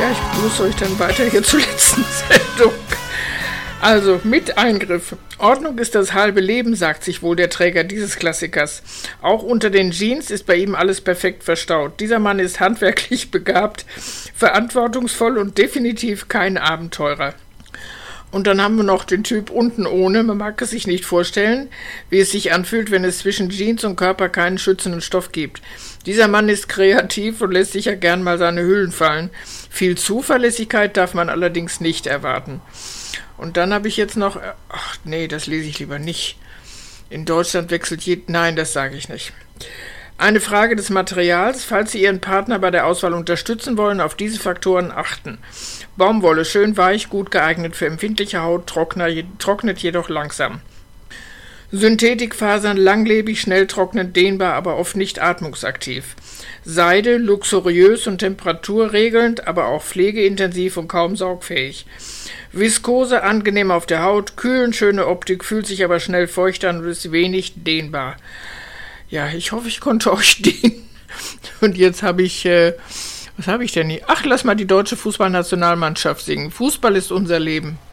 Ja, ich begrüße euch dann weiter hier zur letzten Sendung. Also, mit Eingriff. Ordnung ist das halbe Leben, sagt sich wohl der Träger dieses Klassikers. Auch unter den Jeans ist bei ihm alles perfekt verstaut. Dieser Mann ist handwerklich begabt, verantwortungsvoll und definitiv kein Abenteurer. Und dann haben wir noch den Typ unten ohne. Man mag es sich nicht vorstellen, wie es sich anfühlt, wenn es zwischen Jeans und Körper keinen schützenden Stoff gibt. Dieser Mann ist kreativ und lässt sich ja gern mal seine Hüllen fallen. Viel Zuverlässigkeit darf man allerdings nicht erwarten. Und dann habe ich jetzt noch... Ach nee, das lese ich lieber nicht. In Deutschland wechselt Nein, das sage ich nicht. Eine Frage des Materials. Falls Sie Ihren Partner bei der Auswahl unterstützen wollen, auf diese Faktoren achten. Baumwolle, schön weich, gut geeignet für empfindliche Haut, trocknet jedoch langsam. Synthetikfasern, langlebig, schnell trocknend, dehnbar, aber oft nicht atmungsaktiv. Seide, luxuriös und temperaturregelnd, aber auch pflegeintensiv und kaum saugfähig. Viskose, angenehm auf der Haut, kühlend, schöne Optik, fühlt sich aber schnell feucht an und ist wenig dehnbar. Ja, ich hoffe, ich konnte euch dienen. Und jetzt habe ich, was habe ich denn hier? Ach, lass mal die deutsche Fußballnationalmannschaft singen. Fußball ist unser Leben.